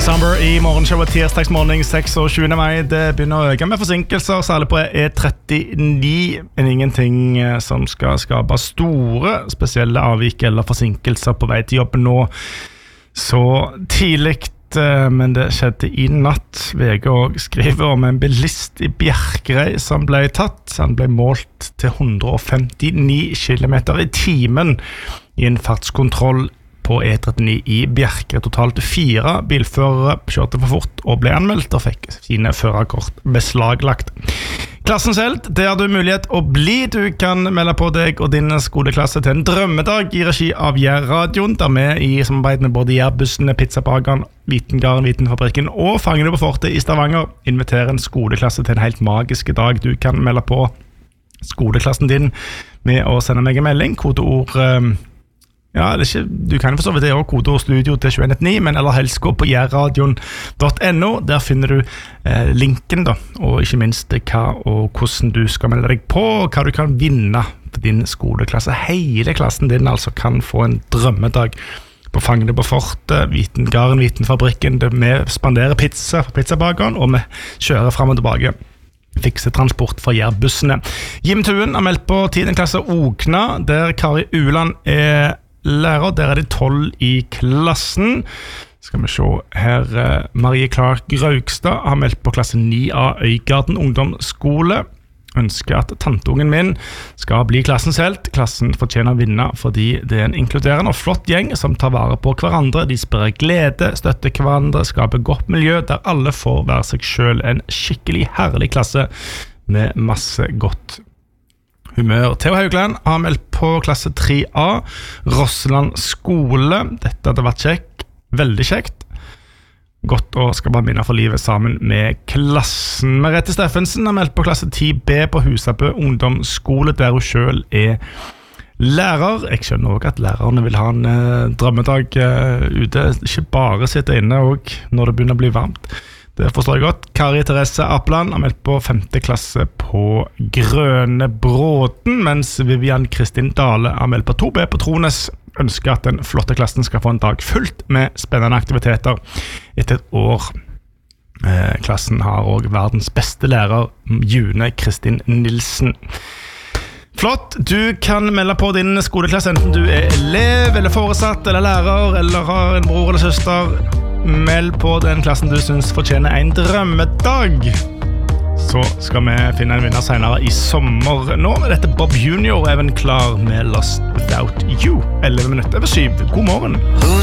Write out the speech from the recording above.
Summer i morgenshowet tirsdagsmorgen 26. mai. Det begynner å øke med forsinkelser, særlig på E39. Men ingenting som skal skape store, spesielle avvik eller forsinkelser på vei til jobben nå. Så tidligt, men det skjedde i natt. VG og skriver om en bilist i Bjerkreim som ble tatt. Han ble målt til 159 km i timen i en fartskontroll på E39 i Bjerkreim. Totalt 4 bilførere kjørte for fort og ble anmeldt og fikk sine førerkort beslaglagt. Klassens helt, det har du mulighet å bli. Du kan melde på deg og din skoleklasse til en drømmedag i regi av Jærradioen, der vi i samarbeid med både Jærbussene, Pizzabakeren, Vitengaren, Vitenfabrikken og Fangene på Fortet i Stavanger inviterer en skoleklasse til en helt magisk dag. Du kan melde på skoleklassen din med å sende meg en melding, kodeord ja, det ikke, du kan forstå det også kodeord studio til 2119, men eller helst gå på jærradion.no. Der finner du linken da, og ikke minst hva og hvordan du skal melde deg på, og hva du kan vinne for din skoleklasse. Hele klassen din altså kan få en drømmedag på Fangene på Fortet, Vitengaren, Vitenfabrikken. Vi spanderer pizza fra Pizzabakeren, og vi kjører frem og tilbake. Fikse transport fra Jærbussene. Jim Tuen har meldt på 10. klasse Okna, der Kari Uland lærer. Der det 12 i klassen. Skal vi se her. Marie Clark Graugstad har meldt på klasse 9A Øygarden ungdomsskole. Ønsker at tanteungen min skal bli klassens helt. Klassen fortjener å vinne fordi det en inkluderende og flott gjeng som tar vare på hverandre. De sprer glede, støtter hverandre, skaper godt miljø der alle får være seg selv. En skikkelig herlig klasse med masse godt humør. Theo Haugland har meldt på klasse 3A Rossland skole. Dette hadde vært kjekt, veldig kjekt. Godt å skal bare minne for livet sammen med klassen. Merete Steffensen har meldt på klasse 10B på Husabø ungdomsskole, der hun selv lærer. Jeg skjønner også at lærerne vil ha en drømmedag ute, ikke bare sitte inne og når det begynner å bli varmt. Det forstår jeg godt. Kari Therese Apland har meldt på 5. klasse på Grønne Bråten, mens Vivian Kristin Dale har meldt på 2B på Trones. Ønsker at den flotte klassen skal få en dag fullt med spennende aktiviteter etter et år. Klassen har også verdens beste lærer, June Kristin Nilsen. Flott, du kan melde på din skoleklasse enten du elev, eller foresatt, eller lærer, eller har en bror eller søster. Meld på den klassen du synes fortjener en drømmedag. Så skal vi finne en vinner senere i sommer. Nå er dette Bob Junior, Even klar med Lost Without You. 11 minutter over 7. God morgen.